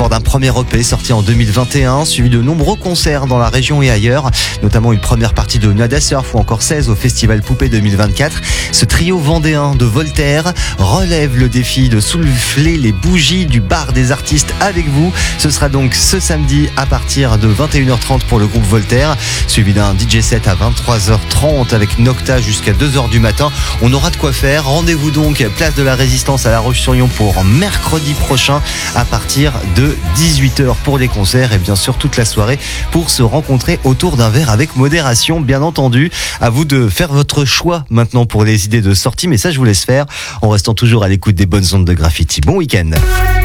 lors d'un premier EP sorti en 2021, suivi de nombreux concerts dans la région et ailleurs, notamment une première partie de Nada Surf ou encore 16 au Festival Poupée 2024. Ce trio vendéen de Voltaire relève le défi de souffler les bougies du bar des artistes avec vous. Ce sera donc ce samedi à partir de 21h30 pour le groupe Voltaire, suivi d'un DJ set à 23h30 avec Nocta jusqu'à 2h du matin. On aura de quoi faire. Rendez-vous donc place de la Résistance à La Roche-sur-Yon pour mercredi prochain à partir de 18h pour les concerts et bien sûr toute la soirée pour se rencontrer autour d'un verre avec modération, bien entendu. À vous de faire votre choix maintenant pour les idées de sortie, mais ça je vous laisse faire en restant toujours à l'écoute des bonnes ondes de Graffiti. Bon week-end.